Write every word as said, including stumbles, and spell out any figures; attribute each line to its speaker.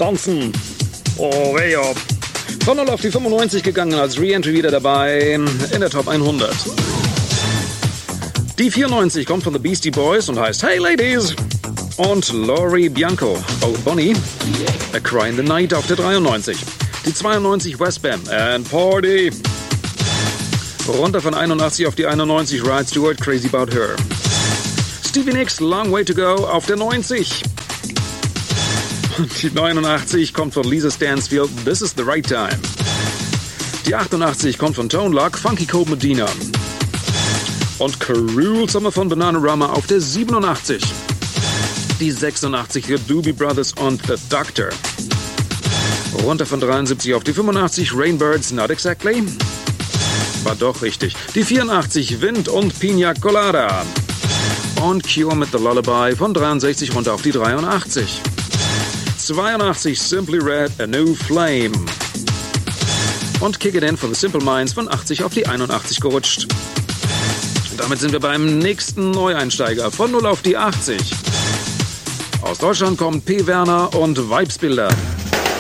Speaker 1: tanzen. Oh, weia. Von null auf die fünfundneunzig gegangen, als Re-Entry wieder dabei in der Top hundert. Die vierundneunzig kommt von The Beastie Boys und heißt Hey Ladies. Und Laurie Bianco, oh Bonnie, A Cry in the Night auf der dreiundneunzig. Die zweiundneunzig Westbam and Party. Runter von einundachtzig auf die einundneunzig Rod Stewart, Crazy About Her. Stevie Nicks, Long Way to Go auf der neunzig. Und die neunundachtzig kommt von Lisa Stansfield, This is the Right Time. Die achtundachtzig kommt von Tone Loc, Funky Cold Medina. Und Cruel Summer von Bananarama auf der siebenundachtzig. Die sechsundachtzig, The Doobie Brothers und The Doctor. Runter von dreiundsiebzig auf die fünfundachtzig, Rainbirds, Not Exactly. War doch richtig. Die vierundachtzig, Wind und Pina Colada. Und Cure mit The Lullaby von dreiundsechzig runter auf die dreiundachtzig. zweiundachtzig, Simply Red, A New Flame. Und Kick It In von The Simple Minds von achtzig auf die einundachtzig gerutscht. Und damit sind wir beim nächsten Neueinsteiger von null auf die achtzig. Aus Deutschland kommen P. Werner und Vibesbilder.